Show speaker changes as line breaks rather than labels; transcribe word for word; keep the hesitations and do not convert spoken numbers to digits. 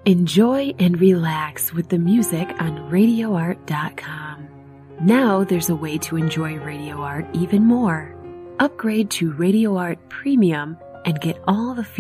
Enjoy and relax with the music on radio art dot com. Now there's a way to enjoy Radio Art even more. Upgrade to Radio Art Premium and get all the